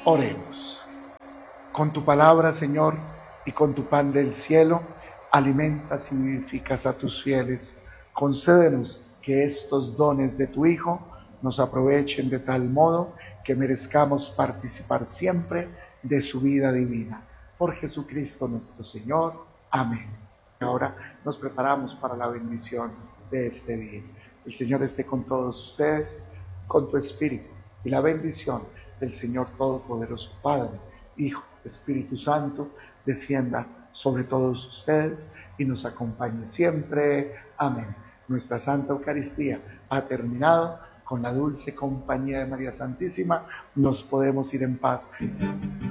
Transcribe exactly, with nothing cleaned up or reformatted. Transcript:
Oremos. Con tu palabra, Señor, y con tu pan del cielo, alimentas y vivificas a tus fieles. Concédenos que estos dones de tu Hijo nos aprovechen de tal modo que merezcamos participar siempre de su vida divina. Por Jesucristo nuestro Señor. Amén. Ahora nos preparamos para la bendición de este día. El Señor esté con todos ustedes, con tu espíritu, y la bendición del Señor Todopoderoso, Padre, Hijo, Espíritu Santo, descienda sobre todos ustedes y nos acompañe siempre. Amén. Nuestra Santa Eucaristía ha terminado. Con la dulce compañía de María Santísima nos podemos ir en paz.